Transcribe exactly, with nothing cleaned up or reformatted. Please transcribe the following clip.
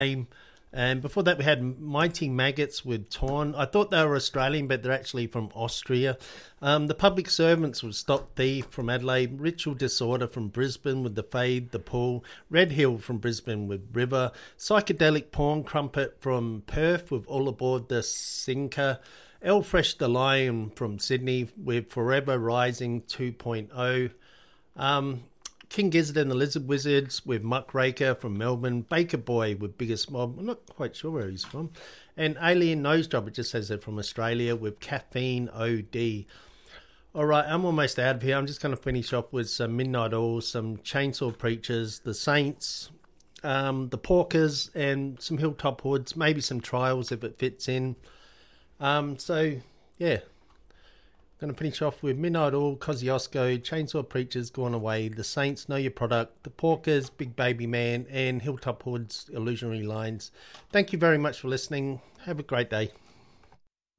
And before that, we had Mighty Maggots with Torn. I thought they were Australian, but they're actually from Austria. Um, the Public Servants with Stop Thief from Adelaide. Ritual Disorder from Brisbane with The Fade, The Pool. Red Hill from Brisbane with River. Psychedelic Porn Crumpet from Perth with All Aboard the Sinker. El Fresh the Lion from Sydney with Forever Rising two point oh. Um... King Gizzard and the Lizard Wizards with Muckraker from Melbourne. Baker Boy with Biggest Mob. I'm not quite sure where he's from. And Alien Nose Job, it just says they're from Australia with Caffeine O D. All right, I'm almost out of here. I'm just going to finish off with some Midnight Oil, some Chainsaw Preachers, the Saints, um, the Porkers, and some Hilltop Hoods, maybe some Trials if it fits in. Um, so, yeah. Going to finish off with Midnight Oil, Kosciuszko, Chainsaw Preachers, Gone Away, The Saints, Know Your Product, The Porkers, Big Baby Man, and Hilltop Hoods, Illusionary Lines. Thank you very much for listening. Have a great day.